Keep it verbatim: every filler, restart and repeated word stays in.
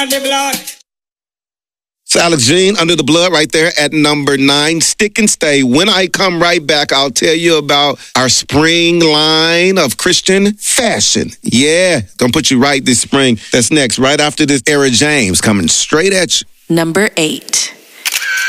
It's Alex Jean, Under the Blood, right there at number nine. Stick and stay. When I come right back, I'll tell you about our spring line of Christian fashion. Yeah, gonna put you right this spring. That's next, right after this. Era James coming straight at you. Number eight.